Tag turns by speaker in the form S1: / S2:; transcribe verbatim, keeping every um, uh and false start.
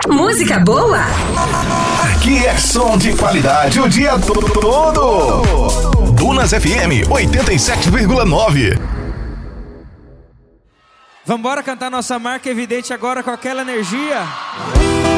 S1: Música boa?
S2: Aqui é som de qualidade o dia todo. Dunas F M oitenta e sete vírgula nove.
S3: Vambora cantar nossa marca evidente agora com aquela energia.